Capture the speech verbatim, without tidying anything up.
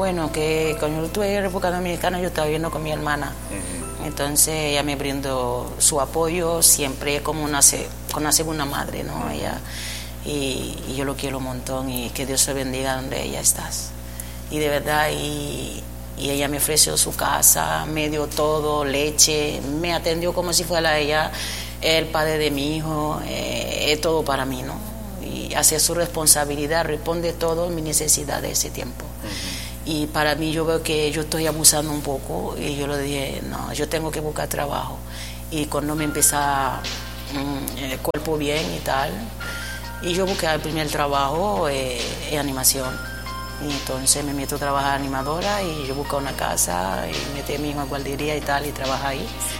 Bueno, que cuando yo estuve en República Dominicana yo estaba viviendo con mi hermana. Uh-huh. Entonces ella me brindó su apoyo siempre como una, con una segunda madre, ¿no? Uh-huh. Ella, y, y yo lo quiero un montón y que Dios se bendiga donde ella estás. Y de verdad, y, y ella me ofreció su casa, me dio todo, leche, me atendió como si fuera ella el padre de mi hijo, eh, es todo para mí, ¿no? Y hace su responsabilidad, responde todo a mi necesidad de ese tiempo. Uh-huh. Y para mí yo veo que yo estoy abusando un poco y yo le dije, no, yo tengo que buscar trabajo. Y cuando me empezaba mm, el cuerpo bien y tal, y yo busqué el primer trabajo eh, en animación. Y entonces me meto a trabajar animadora y yo busco una casa y metí a mi hijo en guardería y tal y trabaja ahí.